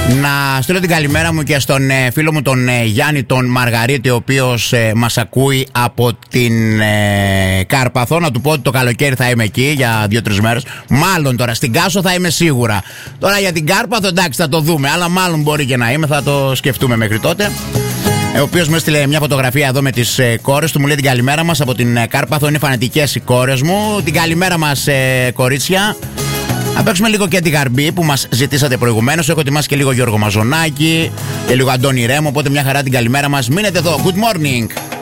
Να στείλω την καλημέρα μου και στον φίλο μου τον Γιάννη τον Μαργαρίτη, ο οποίος μας ακούει από την Κάρπαθο. Να του πω ότι το καλοκαίρι θα είμαι εκεί για 2-3 μέρες. Μάλλον τώρα στην Κάσο θα είμαι σίγουρα. Τώρα για την Κάρπαθο εντάξει θα το δούμε, αλλά μάλλον μπορεί και να είμαι, θα το σκεφτούμε μέχρι τότε. Ο οποίος μου έστειλε μια φωτογραφία εδώ με τις κόρες του. Μου λέει την καλημέρα μας από την Κάρπαθο. Είναι φανατικές οι κόρες μου. Την καλημέρα μας, κορίτσια. Να παίξουμε λίγο και τη Γαρμπή που μας ζητήσατε προηγουμένως. Έχω ετοιμάσει και λίγο Γιώργο Μαζονάκη και λίγο Αντώνη Ρέμο. Οπότε μια χαρά την καλημέρα μας. Μείνετε εδώ. Good morning.